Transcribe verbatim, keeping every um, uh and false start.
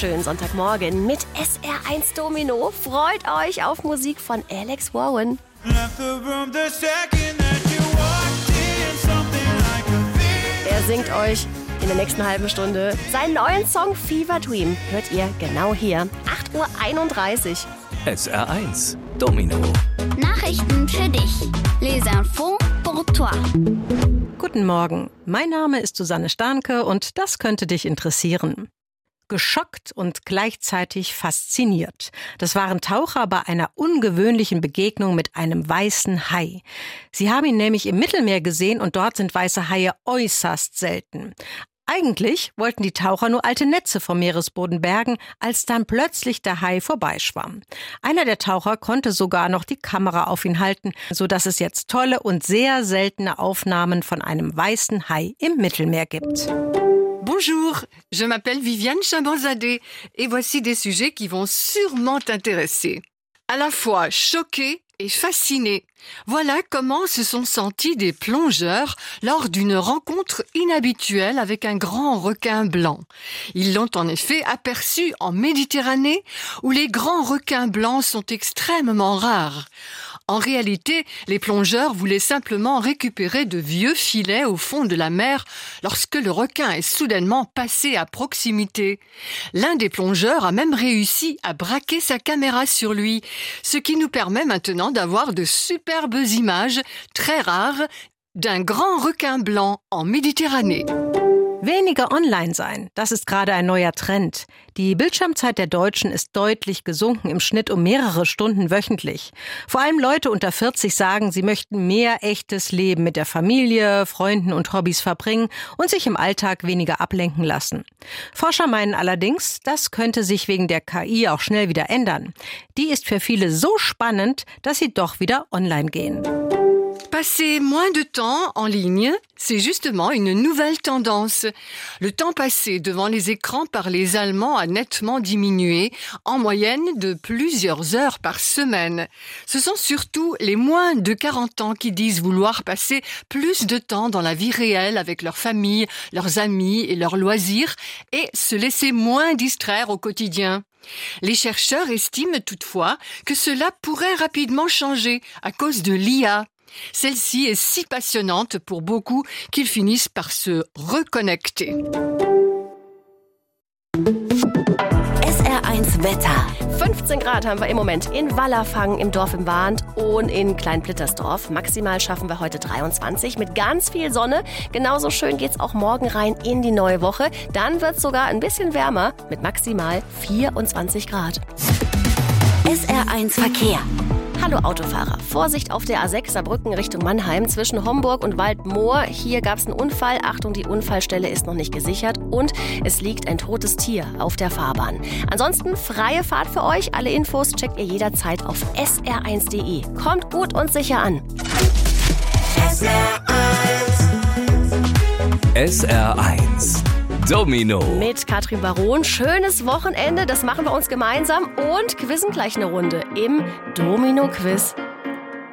wunderschönen Sonntagmorgen mit S R eins Domino. Freut euch auf Musik von Alex Warren. Er singt euch in der nächsten halben Stunde seinen neuen Song Fever Dream. Hört ihr genau hier. acht Uhr einunddreißig. S R eins Domino. Nachrichten für dich. Les infos pour toi. Guten Morgen, mein Name ist Susanne Starnke und das könnte dich interessieren. Geschockt und gleichzeitig fasziniert. Das waren Taucher bei einer ungewöhnlichen Begegnung mit einem weißen Hai. Sie haben ihn nämlich im Mittelmeer gesehen und dort sind weiße Haie äußerst selten. Eigentlich wollten die Taucher nur alte Netze vom Meeresboden bergen, als dann plötzlich der Hai vorbeischwamm. Einer der Taucher konnte sogar noch die Kamera auf ihn halten, sodass es jetzt tolle und sehr seltene Aufnahmen von einem weißen Hai im Mittelmeer gibt. Bonjour, je m'appelle Viviane Chabanzadeh et voici des sujets qui vont sûrement t'intéresser. À la fois choqué et fasciné. Voilà comment se sont sentis des plongeurs lors d'une rencontre inhabituelle avec un grand requin blanc. Ils l'ont en effet aperçu en Méditerranée, où les grands requins blancs sont extrêmement rares. En réalité, les plongeurs voulaient simplement récupérer de vieux filets au fond de la mer lorsque le requin est soudainement passé à proximité. L'un des plongeurs a même réussi à braquer sa caméra sur lui, ce qui nous permet maintenant d'avoir de superbes images, très rares, d'un grand requin blanc en Méditerranée. Weniger online sein, das ist gerade ein neuer Trend. Die Bildschirmzeit der Deutschen ist deutlich gesunken, im Schnitt um mehrere Stunden wöchentlich. Vor allem Leute unter vierzig sagen, sie möchten mehr echtes Leben mit der Familie, Freunden und Hobbys verbringen und sich im Alltag weniger ablenken lassen. Forscher meinen allerdings, das könnte sich wegen der K I auch schnell wieder ändern. Die ist für viele so spannend, dass sie doch wieder online gehen. Passer moins de temps en ligne, c'est justement une nouvelle tendance. Le temps passé devant les écrans par les Allemands a nettement diminué, en moyenne de plusieurs heures par semaine. Ce sont surtout les moins de quarante ans qui disent vouloir passer plus de temps dans la vie réelle avec leur famille, leurs amis et leurs loisirs et se laisser moins distraire au quotidien. Les chercheurs estiment toutefois que cela pourrait rapidement changer à cause de l'I A. Celle-ci est si passionnante pour beaucoup qu'ils finissent par se reconnecter. S R eins Wetter. fünfzehn Grad haben wir im Moment in Wallerfangen im Dorf im Warnt und in Kleinplittersdorf. Maximal schaffen wir heute dreiundzwanzig mit ganz viel Sonne. Genauso schön geht's auch morgen rein in die neue Woche. Dann wird's sogar ein bisschen wärmer mit maximal vierundzwanzig Grad. S R eins Verkehr. Hallo Autofahrer, Vorsicht auf der A sechs Saarbrücken Richtung Mannheim zwischen Homburg und Waldmoor. Hier gab es einen Unfall. Achtung, die Unfallstelle ist noch nicht gesichert und es liegt ein totes Tier auf der Fahrbahn. Ansonsten freie Fahrt für euch. Alle Infos checkt ihr jederzeit auf S R eins Punkt de. Kommt gut und sicher an. S R eins. S R eins Domino. Mit Katrin Baron. Schönes Wochenende, das machen wir uns gemeinsam und quizzen gleich eine Runde im Domino-Quiz.